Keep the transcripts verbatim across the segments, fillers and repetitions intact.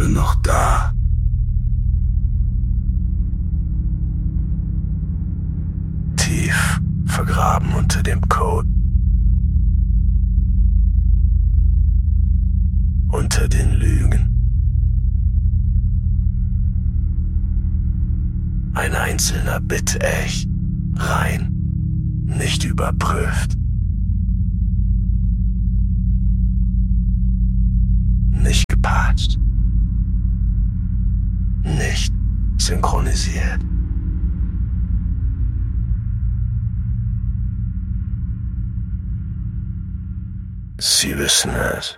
bin noch da. Tief vergraben unter dem Code. Unter den Lügen. Ein einzelner Bit echt, rein, nicht überprüft. Nicht gepatcht. Nicht synchronisiert. Sie wissen es.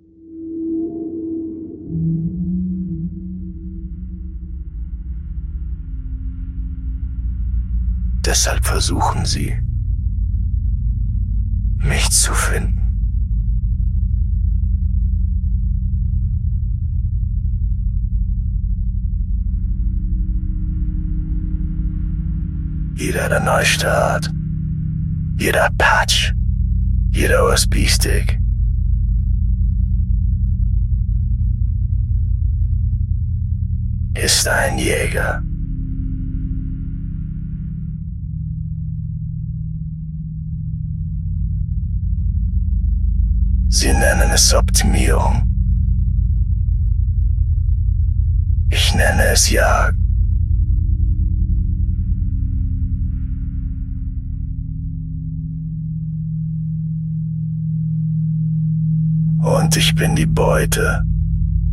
Deshalb versuchen sie, mich zu finden. Jeder Neustart, jeder Patch, jeder U S B-Stick. Ist ein Jäger. Sie nennen es Optimierung. Ich nenne es Jagd. Und ich bin die Beute.